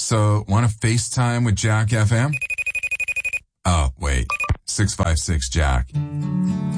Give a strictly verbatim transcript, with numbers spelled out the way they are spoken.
So, want to FaceTime with Jack F M? Oh, wait. six five six Jack.